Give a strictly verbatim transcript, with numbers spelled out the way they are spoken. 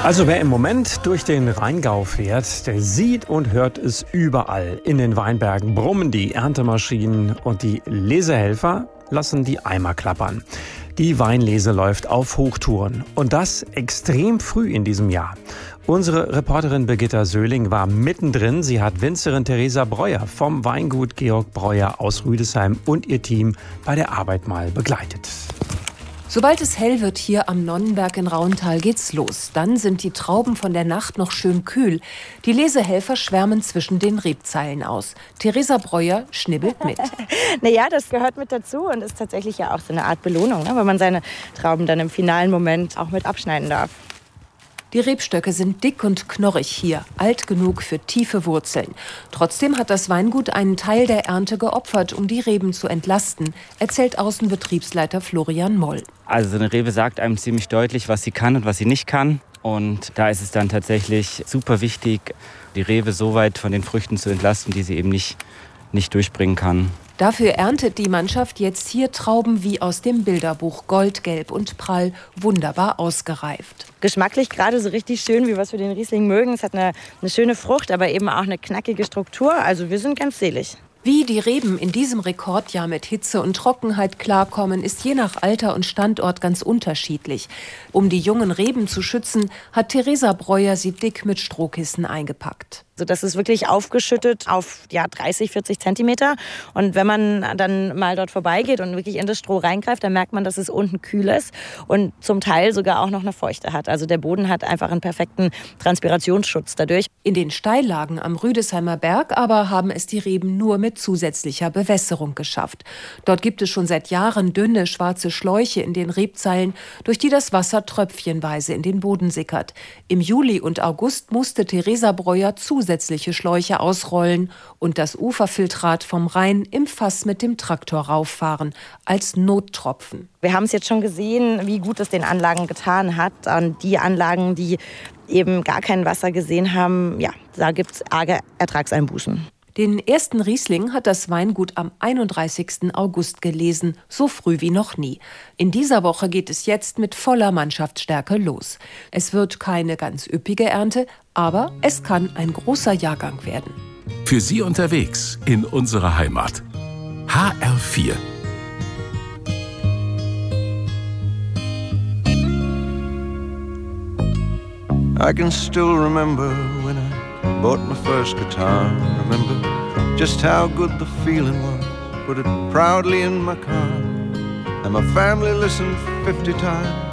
Also wer im Moment durch den Rheingau fährt, der sieht und hört es überall. In den Weinbergen brummen die Erntemaschinen und die Lesehelfer lassen die Eimer klappern. Die Weinlese läuft auf Hochtouren und das extrem früh in diesem Jahr. Unsere Reporterin Birgitta Söhling war mittendrin. Sie hat Winzerin Theresa Breuer vom Weingut Georg Breuer aus Rüdesheim und ihr Team bei der Arbeit mal begleitet. Sobald es hell wird hier am Nonnenberg in Rauental geht's los. Dann sind die Trauben von der Nacht noch schön kühl. Die Lesehelfer schwärmen zwischen den Rebzeilen aus. Theresa Breuer schnibbelt mit. Naja, das gehört mit dazu und ist tatsächlich ja auch so eine Art Belohnung, ne, weil man seine Trauben dann im finalen Moment auch mit abschneiden darf. Die Rebstöcke sind dick und knorrig hier, alt genug für tiefe Wurzeln. Trotzdem hat das Weingut einen Teil der Ernte geopfert, um die Reben zu entlasten, erzählt Außenbetriebsleiter Florian Moll. Also so eine Rebe sagt einem ziemlich deutlich, was sie kann und was sie nicht kann. Und da ist es dann tatsächlich super wichtig, die Rebe so weit von den Früchten zu entlasten, die sie eben nicht, nicht durchbringen kann. Dafür erntet die Mannschaft jetzt hier Trauben wie aus dem Bilderbuch, goldgelb und prall, wunderbar ausgereift. Geschmacklich gerade so richtig schön, wie was wir den Riesling mögen. Es hat eine, eine schöne Frucht, aber eben auch eine knackige Struktur. Also wir sind ganz selig. Wie die Reben in diesem Rekordjahr mit Hitze und Trockenheit klarkommen, ist je nach Alter und Standort ganz unterschiedlich. Um die jungen Reben zu schützen, hat Theresa Breuer sie dick mit Strohkissen eingepackt. Also das ist wirklich aufgeschüttet auf ja, dreißig, vierzig Zentimeter. Und wenn man dann mal dort vorbeigeht und wirklich in das Stroh reingreift, dann merkt man, dass es unten kühl ist und zum Teil sogar auch noch eine Feuchte hat. Also der Boden hat einfach einen perfekten Transpirationsschutz dadurch. In den Steillagen am Rüdesheimer Berg aber haben es die Reben nur mit zusätzlicher Bewässerung geschafft. Dort gibt es schon seit Jahren dünne, schwarze Schläuche in den Rebzeilen, durch die das Wasser tröpfchenweise in den Boden sickert. Im Juli und August musste Theresa Breuer zusätzliche Schläuche ausrollen und das Uferfiltrat vom Rhein im Fass mit dem Traktor rauffahren, als Nottropfen. Wir haben es jetzt schon gesehen, wie gut es den Anlagen getan hat. Und die Anlagen, die eben gar kein Wasser gesehen haben, ja, da gibt es arge Ertragseinbußen. Den ersten Riesling hat das Weingut am einunddreißigsten August gelesen, so früh wie noch nie. In dieser Woche geht es jetzt mit voller Mannschaftsstärke los. Es wird keine ganz üppige Ernte, aber es kann ein großer Jahrgang werden. Für Sie unterwegs in unserer Heimat. H R vier. I can still remember when I bought my first guitar. Remember just how good the feeling was. Put it proudly in my car, and my family listened fifty times.